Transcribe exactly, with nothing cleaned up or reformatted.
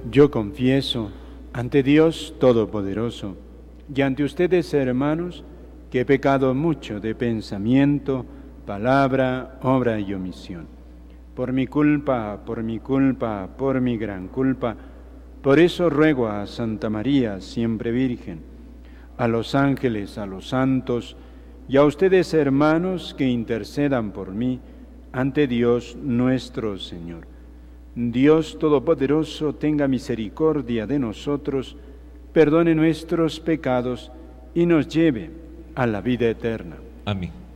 Yo confieso ante Dios Todopoderoso y ante ustedes, hermanos, que he pecado mucho de pensamiento, palabra, obra y omisión. Por mi culpa, por mi culpa, por mi gran culpa. Por eso ruego a Santa María, siempre Virgen, a los ángeles, a los santos y a ustedes, hermanos, que intercedan por mí ante Dios nuestro Señor. Dios Todopoderoso tenga misericordia de nosotros, perdone nuestros pecados y nos lleve a la vida eterna. Amén.